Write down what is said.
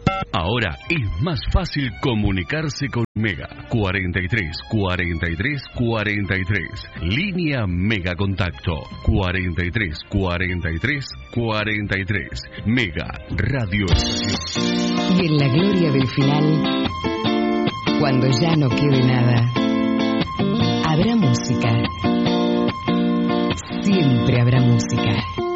Ahora es más fácil comunicarse con Mega. 43 43 43. Línea Mega Contacto. 43 43 43. Mega Radio Estación. Y en la gloria del final, cuando ya no quede nada, habrá música. Siempre habrá música.